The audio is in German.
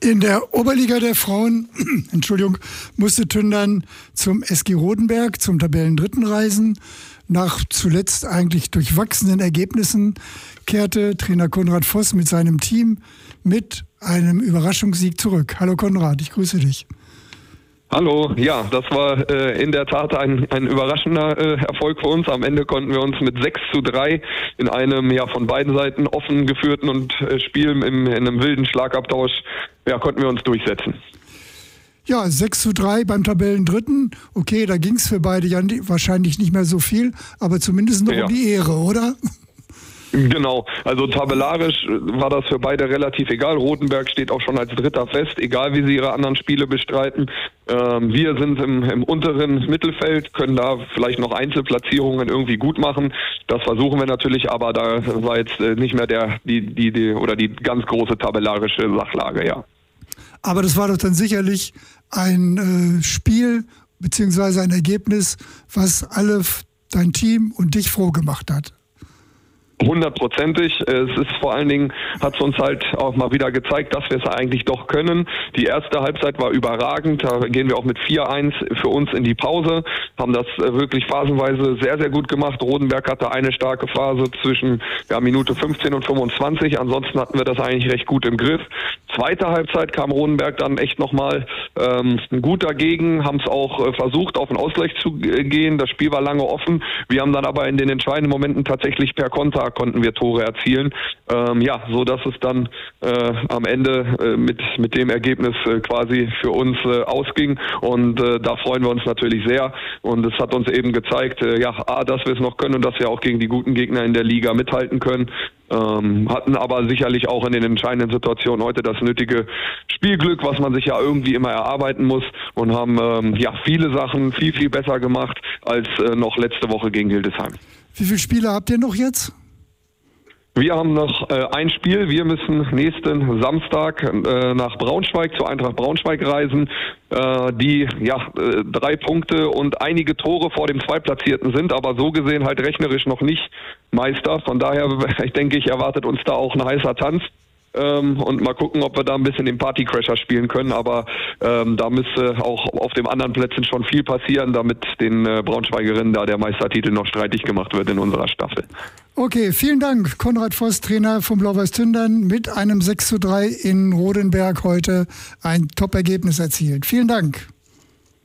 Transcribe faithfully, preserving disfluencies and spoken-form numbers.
In der Oberliga der Frauen, Entschuldigung, musste Tündern zum S G Rodenberg, zum Tabellendritten reisen. Nach zuletzt eigentlich durchwachsenen Ergebnissen kehrte Trainer Konrad Voss mit seinem Team mit einem Überraschungssieg zurück. Hallo Konrad, ich grüße dich. Hallo, ja, das war äh, in der Tat ein, ein überraschender äh, Erfolg für uns. Am Ende konnten wir uns mit sechs zu drei in einem ja von beiden Seiten offen geführten und äh, Spiel im, in einem wilden Schlagabtausch, ja, konnten wir uns durchsetzen. Ja, sechs zu drei beim Tabellendritten. Okay, da ging es für beide ja wahrscheinlich nicht mehr so viel, aber zumindest noch ja. um die Ehre, oder? Genau, also tabellarisch war das für beide relativ egal. Rodenberg steht auch schon als Dritter fest, egal wie sie ihre anderen Spiele bestreiten. Ähm, wir sind im, im unteren Mittelfeld, können da vielleicht noch Einzelplatzierungen irgendwie gut machen. Das versuchen wir natürlich, aber da war jetzt nicht mehr der die die, die oder die ganz große tabellarische Sachlage, ja. Aber das war doch dann sicherlich ein äh, Spiel beziehungsweise ein Ergebnis, was alle, dein Team und dich froh gemacht hat. Hundertprozentig. Es ist vor allen Dingen, hat es uns halt auch mal wieder gezeigt, dass wir es eigentlich doch können. Die erste Halbzeit war überragend. Da gehen wir auch mit vier eins für uns in die Pause. Haben das wirklich phasenweise sehr, sehr gut gemacht. Rodenberg hatte eine starke Phase zwischen ja, Minute fünfzehn und fünfundzwanzig. Ansonsten hatten wir das eigentlich recht gut im Griff. Zweite Halbzeit kam Rodenberg dann echt nochmal ähm, gut dagegen, haben es auch äh, versucht, auf den Ausgleich zu äh, gehen. Das Spiel war lange offen. Wir haben dann aber in den entscheidenden Momenten tatsächlich per Konter konnten wir Tore erzielen. Ähm, ja, so dass es dann äh, am Ende äh, mit mit dem Ergebnis äh, quasi für uns äh, ausging. Und äh, da freuen wir uns natürlich sehr. Und es hat uns eben gezeigt, äh, ja, A, dass wir es noch können und dass wir auch gegen die guten Gegner in der Liga mithalten können. Ähm, hatten aber sicherlich auch in den entscheidenden Situationen heute das nötige Spielglück, was man sich ja irgendwie immer erarbeiten muss, und haben ähm, ja viele Sachen viel, viel besser gemacht als äh, noch letzte Woche gegen Hildesheim. Wie viele Spiele habt ihr noch jetzt? Wir haben noch äh, ein Spiel. Wir müssen nächsten Samstag äh, nach Braunschweig, zur Eintracht Braunschweig reisen, äh, die ja äh, drei Punkte und einige Tore vor dem Zweitplatzierten sind, aber so gesehen halt rechnerisch noch nicht Meister. Von daher, ich denke, ich erwartet uns da auch ein heißer Tanz. Ähm, und mal gucken, ob wir da ein bisschen den Partycrasher spielen können. Aber ähm, da müsste auch auf den anderen Plätzen schon viel passieren, damit den äh, Braunschweigerinnen da der Meistertitel noch streitig gemacht wird in unserer Staffel. Okay, vielen Dank. Konrad Voss, Trainer von Blau-Weiß Tündern, mit einem sechs zu drei in Rodenberg heute ein Top-Ergebnis erzielt. Vielen Dank.